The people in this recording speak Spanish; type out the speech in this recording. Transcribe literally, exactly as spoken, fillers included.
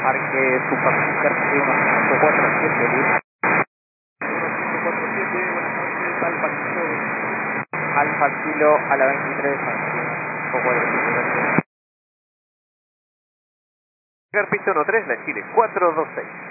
Marque su Super uno cinco cuatro siete, Lima. uno cinco cuatro siete, buenas noches, Alfa Kilo. Alfa Kilo a la veintitrés, cinco cuatro siete. Piso uno tres, la Chile, cuatro dos seis.